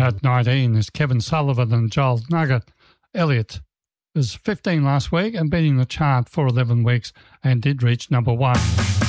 At 19 is Kevin Sullivan and Joel Nugget. Elliot was 15 last week and beating the chart for 11 weeks and did reach number 1.